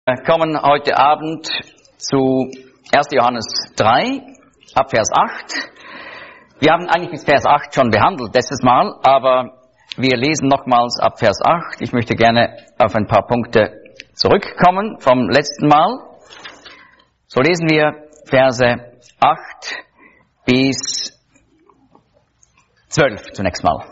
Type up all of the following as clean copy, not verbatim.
Wir kommen heute Abend zu 1. Johannes 3, ab Vers 8. Wir haben eigentlich bis Vers 8 schon behandelt letztes Mal, aber wir lesen nochmals ab Vers 8. Ich möchte gerne auf ein paar Punkte zurückkommen vom letzten Mal. So lesen wir Verse 8 bis 12 zunächst mal.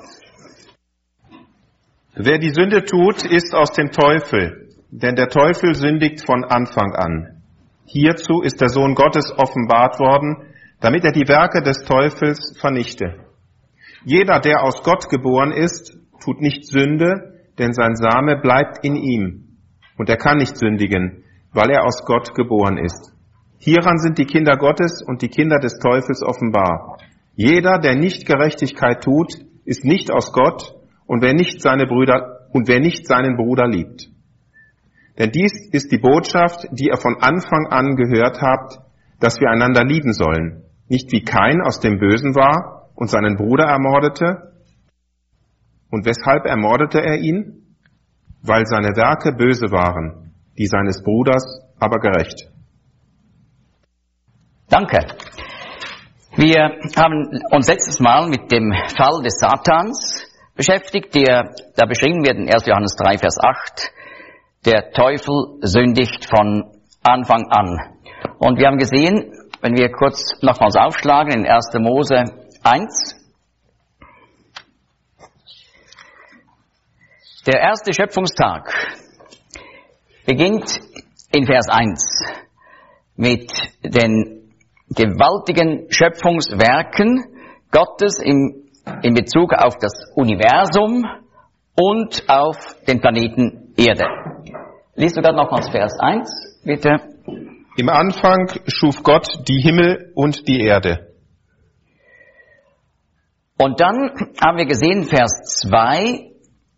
Wer die Sünde tut, ist aus dem Teufel, denn der Teufel sündigt von Anfang an. Hierzu ist der Sohn Gottes offenbart worden, damit er die Werke des Teufels vernichte. Jeder, der aus Gott geboren ist, tut nicht Sünde, denn sein Same bleibt in ihm. Und er kann nicht sündigen, weil er aus Gott geboren ist. Hieran sind die Kinder Gottes und die Kinder des Teufels offenbar. Jeder, der nicht Gerechtigkeit tut, ist nicht aus Gott, und wer nicht seinen Bruder liebt. Denn dies ist die Botschaft, die ihr von Anfang an gehört habt, dass wir einander lieben sollen. Nicht wie Kain aus dem Bösen war und seinen Bruder ermordete. Und weshalb ermordete er ihn? Weil seine Werke böse waren, die seines Bruders aber gerecht. Danke. Wir haben uns letztes Mal mit dem Fall des Satans beschäftigt, der da beschrieben wird in 1. Johannes 3, Vers 8. Der Teufel sündigt von Anfang an. Und wir haben gesehen, wenn wir kurz nochmals aufschlagen in 1. Mose 1, der erste Schöpfungstag beginnt in Vers 1 mit den gewaltigen Schöpfungswerken Gottes in Bezug auf das Universum und auf den Planeten Erde. Liest du gerade nochmals Vers 1, bitte? Im Anfang schuf Gott die Himmel und die Erde. Und dann haben wir gesehen, Vers 2,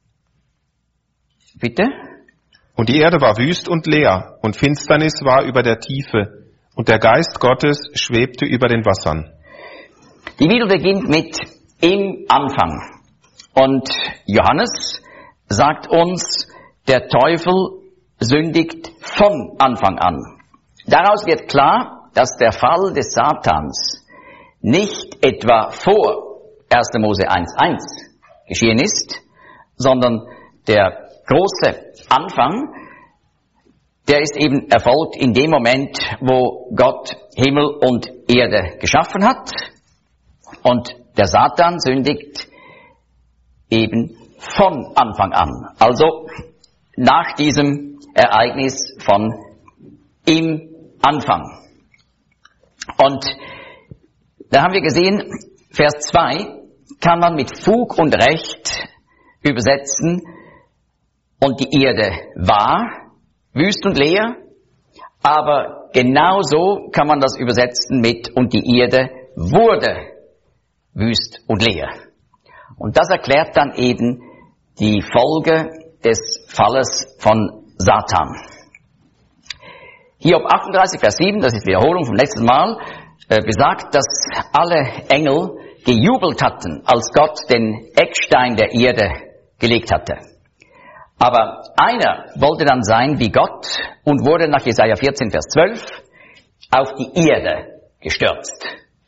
bitte? Und die Erde war wüst und leer, und Finsternis war über der Tiefe, und der Geist Gottes schwebte über den Wassern. Die Bibel beginnt mit im Anfang. Und Johannes sagt uns, der Teufel sündigt von Anfang an. Daraus wird klar, dass der Fall des Satans nicht etwa vor 1. Mose 1,1 geschehen ist, sondern der große Anfang, der ist eben erfolgt in dem Moment, wo Gott Himmel und Erde geschaffen hat. Und der Satan sündigt eben von Anfang an. Also nach diesem Ereignis von im Anfang. Und da haben wir gesehen, Vers 2 kann man mit Fug und Recht übersetzen, und die Erde war wüst und leer, aber genauso kann man das übersetzen mit und die Erde wurde wüst und leer. Und das erklärt dann eben die Folge des Falles von Satan. Hiob 38, Vers 7, das ist die Wiederholung vom letzten Mal, besagt, dass alle Engel gejubelt hatten, als Gott den Eckstein der Erde gelegt hatte. Aber einer wollte dann sein wie Gott und wurde nach Jesaja 14, Vers 12 auf die Erde gestürzt.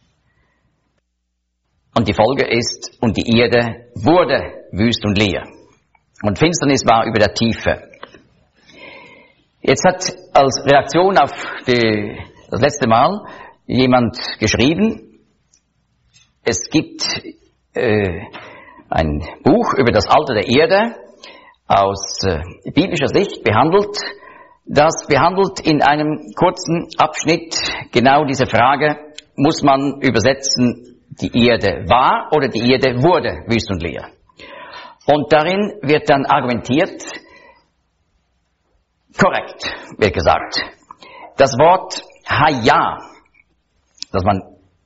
Und die Folge ist, und die Erde wurde wüst und leer. Und Finsternis war über der Tiefe. Jetzt hat als Reaktion auf das letzte Mal jemand geschrieben, es gibt ein Buch über das Alter der Erde, aus biblischer Sicht behandelt. Das behandelt in einem kurzen Abschnitt genau diese Frage, muss man übersetzen, die Erde war oder die Erde wurde wüst und leer. Und darin wird dann argumentiert, korrekt, wird gesagt, das Wort Haya, das man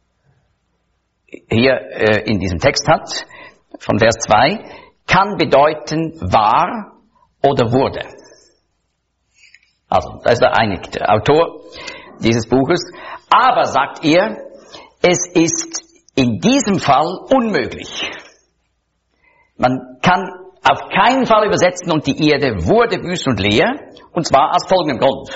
hier in diesem Text hat, von Vers 2, kann bedeuten war oder wurde. Also, da ist er einig, der Autor dieses Buches. Aber, sagt er, es ist in diesem Fall unmöglich. Man kann auf keinen Fall übersetzen, und die Erde wurde wüst und leer, und zwar aus folgendem Grund.